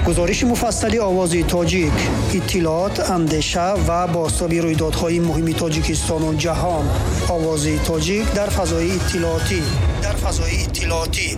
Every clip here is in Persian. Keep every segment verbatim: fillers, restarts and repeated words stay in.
گزارش مفصلی آواز تاجیک، اطلاعات، اندیشه و بازتابی رویدادهای مهم تاجیکستان و جهان. آواز تاجیک در فضای اطلاعاتی در فضای اطلاعاتی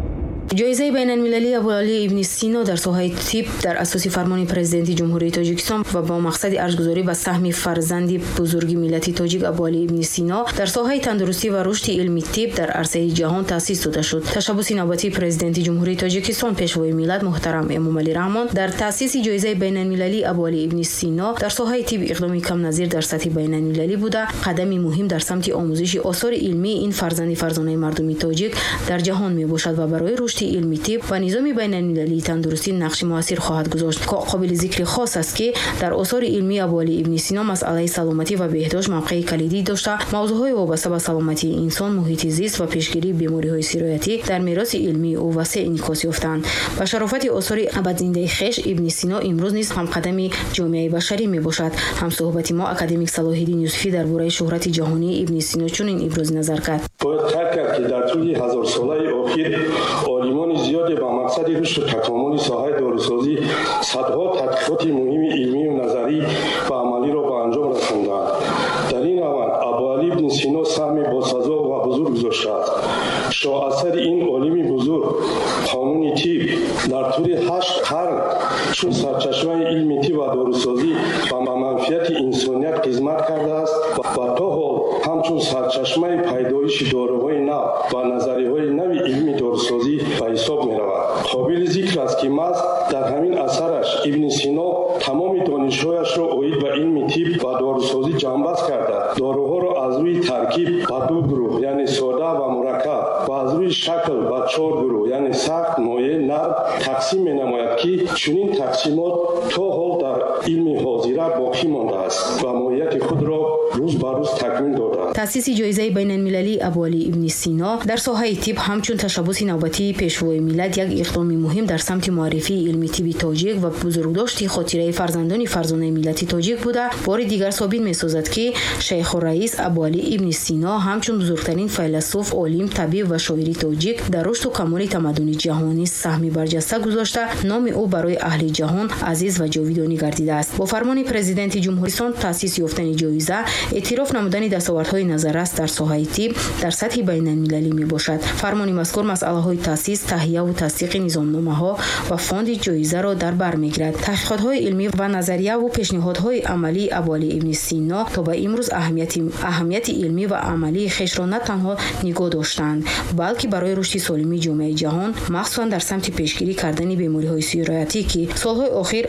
جایزه بین المللی ابوعلی ابن سینا در ساحه طب در اساس فرمان پرزیدنت جمهوری تاجیکستان و با مقصد ارزگذاری به سهم فرزند بزرگ ملت تاجیک ابوعلی ابن سینا در ساحه تندرستی و رشد علمی طب در عرصه جهان تأسیس داده شد. تشبث نوبتی پرزیدنت جمهوری تاجیکستان پیشوای ملت محترم امامعلی رحمان در تأسیس جایزه بین المللی ابوعلی ابن سینا در ساحه طب اقدامی کم نظیر در سطح بین المللی بوده، قدمی مهم در سمت آموزش آثار علمی این فرزند فرزانه مردم تاجیک در جهان میباشد و برای رشد علمی طب و نظام بین المللی تندرستی نقش موثر خواهد گذاشت. قابل ذکر خاص است که در آثار علمی ابوعلی ابن سینا مسئله سلامتی و بهداشت موقع کلیدی داشته، موضوعهای وابسته به سلامتی انسان، محیط زیست و پیشگیری بیماری‌های سرایتی در میراث علمی او وسیع انعکاس یافتند. با شرافت آثار ابدزنده خویش ابن سینا امروز نیز هم قدم جامعه بشری میباشد. هم صحبت ما اکادمیک صلاح‌الدین یوسفی درباره شهرت جهانی ابن سینا چنین ابراز نظر کرد. باید تاکید کرد که در طول هزار ساله اخیر عالمان زیادی با مقصد رشد و تکامل ساحه داروسازی صدها تحقیقات مهم علمی و نظری و عملی را به انجام رساندند. در این روند ابوعلی ابن سینا سهم باسزا و بزرگ گذاشته است. شاهاثر این عالم بزرگ قانون طب در طول هشت قرن چون سرچشمه علم طب و داروسازی و منفعت انسانیت خدمت کرده است و تا حال همچون سرچشمه پیدایش داروهای نو و نظریه‌های نوی علمی داروسازی به حساب می‌رود. قابل ذکر است که محض در همین اثرش ابن سینا تمام دانش‌هایش را عاید به علم طب و داروسازی جنبست کرده. داروها را از روی ترکیب به دو گروه یعنی ساده و مرکب و از روی شکل به چهار گروه یعنی سخت، مایع، نرم تقسیم می‌نماید که چنین تقسیمات تا حال در علم حاضره باقی مانده است و ماهیت خود را روز به روز تکمیل داده است. تأسیس جایزه بین المللی ابوعلی ابن سینا در ساحه طب همچون تشبث نوبتی پیشوای ملت یک اقدام مهم در سمت معرفی علمی طب تاجیک و بزرگداشت خاطره فرزندان فرزانه ملت تاجیک بوده، بار دیگر ثابت می‌سازد که شیخ الرئیس ابوعلی ابن سینا همچون بزرگترین فیلسوف، عالم، طبیب و شاعر تاجیک در رشد و کمال تمدن جهانی سهمی برجسته گذاشته، نام او برای اهل جهان عزیز و جاودانی گردیده است. با فرمان پرزیدنت جمهوریستان تأسیس یافتن جایزه اعتراف نمودن دستاوردهای نظررس در ساحه طب در سطح بین المللی میباشد. فرمان مذکور مسئله‌های تأسیس، تهیه و تصدیق نظامنامه‌ها و فاند جایزه را در بر میگیرد. تحقیقات‌های علمی و نظریه و پیشنهادهای عملی ابوعلی ابن سینا تا به امروز اهمیت اهمیت علمی و عملی خویش را نه تنها نگاه داشتند، بلکه برای رشد سالمی جامعه جهان، مخصوصا در سمت پیشگیری کردن بیماری‌های سرایتی که سال‌های اخیر